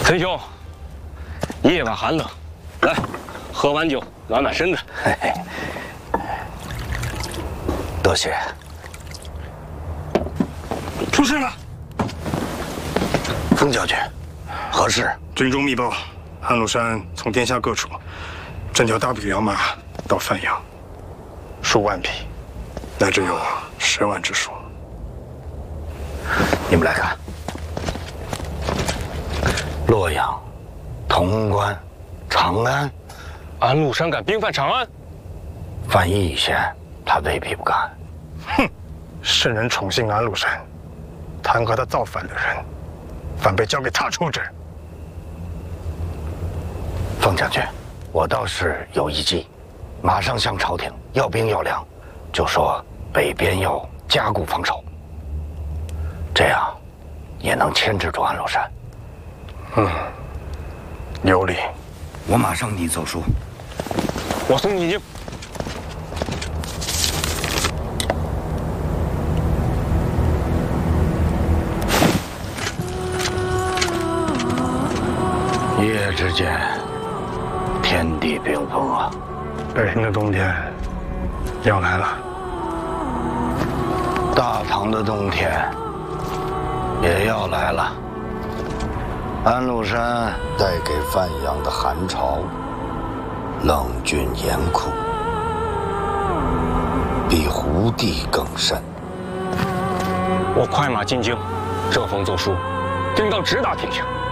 崔兄，夜晚寒冷，来，喝碗酒暖暖身子。 嘿嘿，多谢。 出事了！ 风将军，何事？ 军中密报，安禄山从天下各处征调大批良马到范阳，数万匹，乃至有10万之数。 你们来看，洛阳、潼关、长安， 安禄山敢兵犯长安？ 犯义县，他未必不敢。 哼，圣人宠幸安禄山，弹劾他造反的人，反被交给他处置。 凤将军，我倒是有一计，马上向朝廷要兵要粮，就说北边要加固防守，这样也能牵制住安禄山。 有理。 我马上拟奏书。 我送进京。 一夜之间，天地冰封啊！ 北平的冬天要来了。 大唐的冬天也要来了。安禄山带给范阳的寒潮，冷峻严酷，比胡地更甚。 我快马进京，这封奏书，定当直达天下。